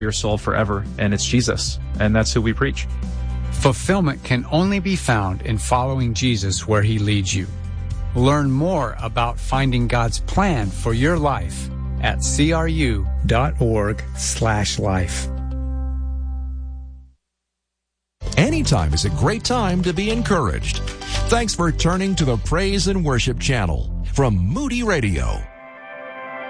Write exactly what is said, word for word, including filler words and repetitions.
your soul forever, and it's Jesus, and that's who we preach. Fulfillment can only be found in following Jesus where he leads you. Learn more about finding God's plan for your life at c r u dot org slash life. Anytime is a great time to be encouraged. Thanks for turning to the Praise and Worship channel from Moody Radio.